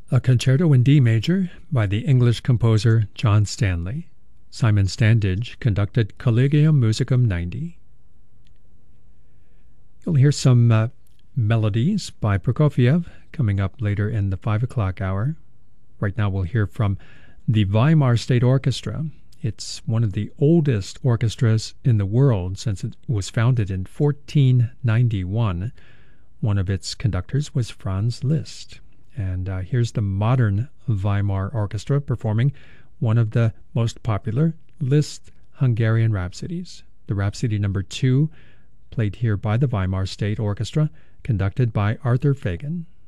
A concerto in D major by the English composer John Stanley. Simon Standage conducted Collegium Musicum 90. You'll hear some melodies by Prokofiev coming up later in the 5 o'clock hour. Right now we'll hear from the Weimar State Orchestra. It's one of the oldest orchestras in the world since it was founded in 1491. One of its conductors was Franz Liszt. And here's the modern Weimar Orchestra performing one of the most popular Liszt Hungarian Rhapsodies. The Rhapsody No. 2, played here by the Weimar State Orchestra, conducted by Arthur Fagan.